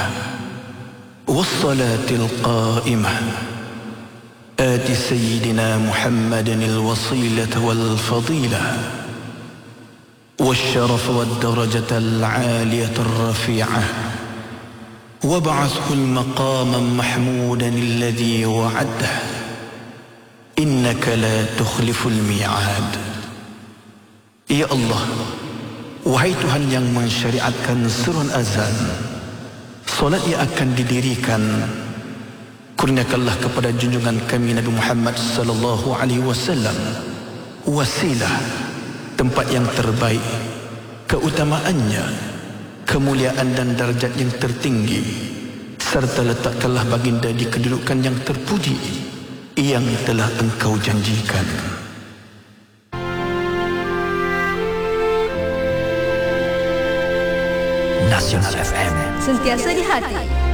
والصلاة القائمة آت سيدنا محمد الوصيلة والفضيلة والشرف والدرجة العالية الرفيعة وابعثه المقاما محمودا الذي وعده إنك لا تخلف الميعاد. Ya Allah, wahai Tuhan yang mensyariatkan seruan azan, solat yang akan didirikan, kurniakanlah kepada junjungan kami Nabi Muhammad sallallahu alaihi wasallam wasilah, tempat yang terbaik, keutamaannya, kemuliaan dan darjat yang tertinggi, serta letakkanlah baginda di kedudukan yang terpuji yang telah Engkau janjikan. Nasional FM, sentiasa di hati.